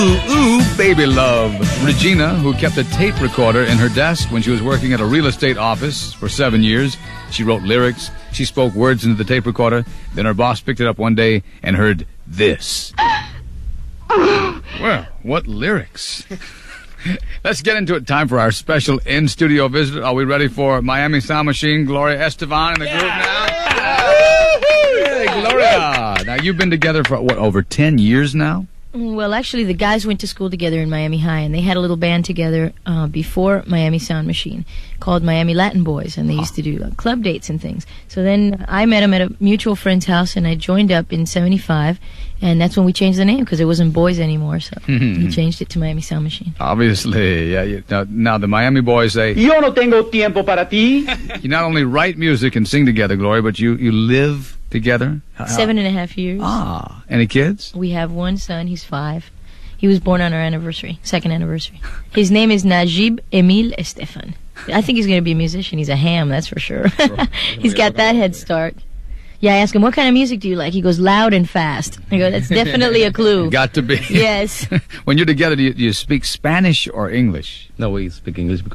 Ooh, baby love. Regina, who kept a tape recorder in her desk when she was working at a real estate office for 7 years. She wrote lyrics. She spoke words into the tape recorder. Then her boss picked it up one day and heard this. Well, what lyrics? Let's get into it. Time for our special in-studio visit. Are we ready for Miami Sound Machine, Gloria Estefan in the group now? Hey, Gloria. Now, you've been together for, over 10 years now? Well, actually, the guys went to school together in Miami High, and they had a little band together before Miami Sound Machine called Miami Latin Boys, and they used to do club dates and things. So then I met them at a mutual friend's house, and I joined up in 75, and that's when we changed the name, because it wasn't Boys anymore, so we changed it to Miami Sound Machine. Obviously, yeah. Now, the Miami Boys say, Yo no tengo tiempo para ti. You not only write music and sing together, Gloria, but you live together? 7.5 years. Ah, any kids? We have one son. He's 5. He was born on our anniversary, second anniversary. His name is Najib Emil Estefan. I think he's going to be a musician. He's a ham, that's for sure. He's got that head start. Yeah, I asked him, what kind of music do you like? He goes, loud and fast. I go, that's definitely a clue. Got to be. Yes. When you're together, do you speak Spanish or English? No, we speak English because